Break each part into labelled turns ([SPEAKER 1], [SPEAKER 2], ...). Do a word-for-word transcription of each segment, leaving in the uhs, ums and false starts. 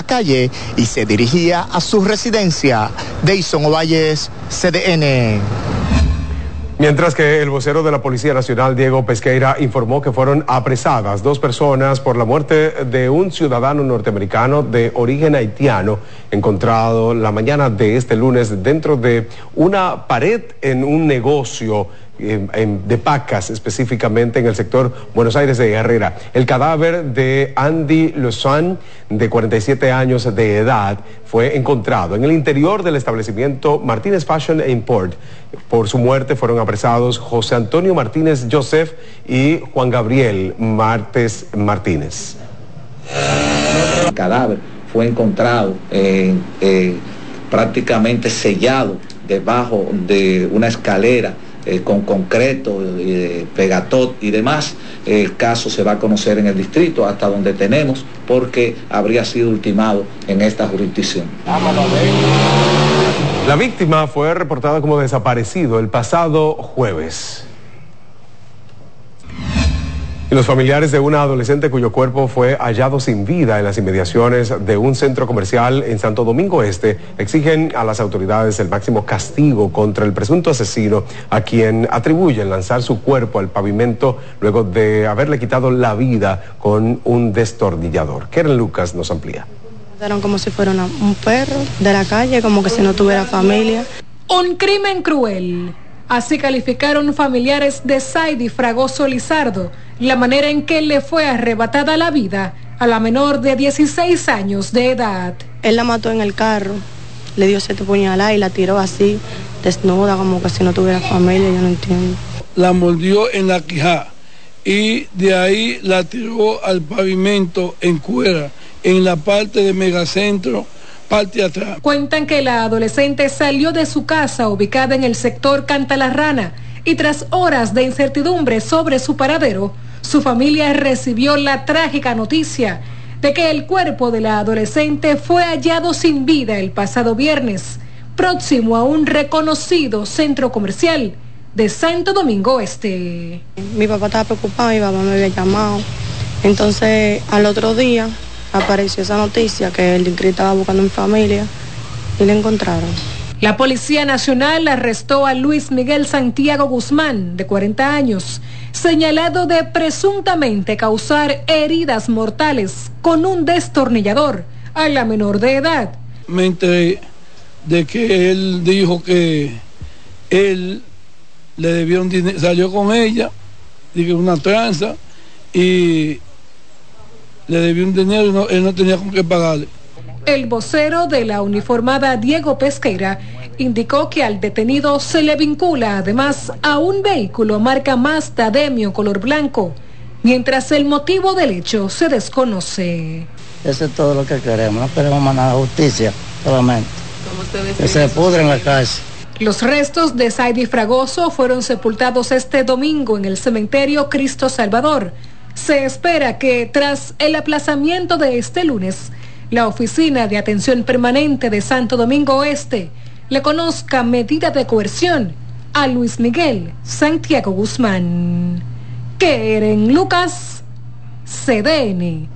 [SPEAKER 1] calle y se dirigía a su residencia. Deison Ovalles, C D N.
[SPEAKER 2] Mientras que el vocero de la Policía Nacional, Diego Pesqueira, informó que fueron apresadas dos personas por la muerte de un ciudadano norteamericano de origen haitiano, encontrado la mañana de este lunes dentro de una pared en un negocio eh, en, de pacas, específicamente en el sector Buenos Aires de Herrera. El cadáver de Andy Lozán, de cuarenta y siete años de edad, fue encontrado en el interior del establecimiento Martínez Fashion e Import. Por su muerte fueron apresados José Antonio Martínez Joseph y Juan Gabriel Martes Martínez.
[SPEAKER 3] El cadáver fue encontrado eh, eh, prácticamente sellado debajo de una escalera eh, con concreto, eh, pegatot y demás. El caso se va a conocer en el distrito hasta donde tenemos, porque habría sido ultimado en esta jurisdicción.
[SPEAKER 2] La víctima fue reportada como desaparecido el pasado jueves. Y los familiares de una adolescente cuyo cuerpo fue hallado sin vida en las inmediaciones de un centro comercial en Santo Domingo Este exigen a las autoridades el máximo castigo contra el presunto asesino, a quien atribuyen lanzar su cuerpo al pavimento luego de haberle quitado la vida con un destornillador. Keren Lucas nos amplía.
[SPEAKER 4] Trataron como si fuera una, un perro de la calle, como que si no tuviera familia.
[SPEAKER 5] Un crimen cruel. Así calificaron familiares de Saidi Fragoso Lizardo la manera en que le fue arrebatada la vida a la menor de dieciséis años de edad.
[SPEAKER 4] Él la mató en el carro, le dio siete puñaladas y la tiró así, desnuda, como que si no tuviera familia, yo no entiendo.
[SPEAKER 6] La mordió en la quijada y de ahí la tiró al pavimento en cuera, en la parte de Megacentro, parte atrás.
[SPEAKER 5] Cuentan que la adolescente salió de su casa ubicada en el sector Canta la Rana y tras horas de incertidumbre sobre su paradero, su familia recibió la trágica noticia de que el cuerpo de la adolescente fue hallado sin vida el pasado viernes, próximo a un reconocido centro comercial de Santo Domingo Este.
[SPEAKER 4] Mi papá estaba preocupado, mi papá me había llamado. Entonces, al otro día apareció esa noticia que el D I C R I estaba buscando en familia y le encontraron.
[SPEAKER 5] La Policía Nacional arrestó a Luis Miguel Santiago Guzmán, de cuarenta años, señalado de presuntamente causar heridas mortales con un destornillador a la menor de edad.
[SPEAKER 6] Me enteré de que él dijo que él le debió un dinero, salió con ella, dije una tranza, y le debió un dinero y no, él no tenía con qué pagarle.
[SPEAKER 5] El vocero de la uniformada Diego Pesqueira indicó que al detenido se le vincula además a un vehículo marca Mazda Demio color blanco, mientras el motivo del hecho se desconoce.
[SPEAKER 7] Eso es todo lo que queremos, no queremos más nada, justicia solamente. Que se pudre en la calle.
[SPEAKER 5] Los restos de Saidi Fragoso fueron sepultados este domingo en el cementerio Cristo Salvador. Se espera que tras el aplazamiento de este lunes, la Oficina de Atención Permanente de Santo Domingo Este le conozca medida de coerción a Luis Miguel Santiago Guzmán. Keren Lucas, C D N.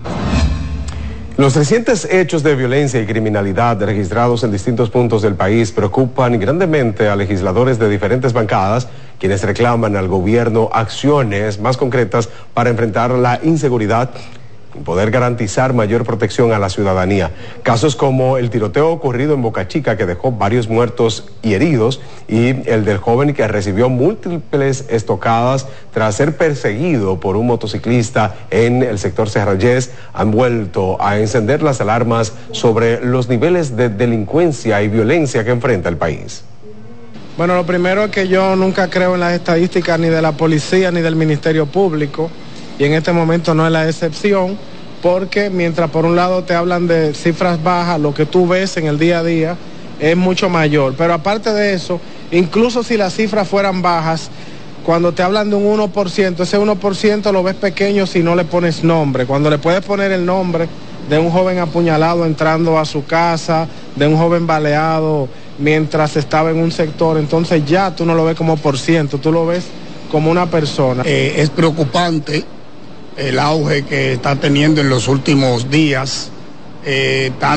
[SPEAKER 2] Los recientes hechos de violencia y criminalidad registrados en distintos puntos del país preocupan grandemente a legisladores de diferentes bancadas, quienes reclaman al gobierno acciones más concretas para enfrentar la inseguridad y poder garantizar mayor protección a la ciudadanía. Casos como el tiroteo ocurrido en Boca Chica, que dejó varios muertos y heridos, y el del joven que recibió múltiples estocadas tras ser perseguido por un motociclista en el sector Serrayes, han vuelto a encender las alarmas sobre los niveles de delincuencia y violencia que enfrenta el país.
[SPEAKER 8] Bueno, lo primero es que yo nunca creo en las estadísticas ni de la policía ni del Ministerio Público, y en este momento no es la excepción, porque mientras por un lado te hablan de cifras bajas, lo que tú ves en el día a día es mucho mayor. Pero aparte de eso, incluso si las cifras fueran bajas, cuando te hablan de un uno por ciento, ese uno por ciento lo ves pequeño si no le pones nombre. Cuando le puedes poner el nombre de un joven apuñalado entrando a su casa, de un joven baleado mientras estaba en un sector, entonces ya tú no lo ves como por ciento, tú lo ves como una persona.
[SPEAKER 9] Eh, es preocupante el auge que está teniendo en los últimos días, eh, tanto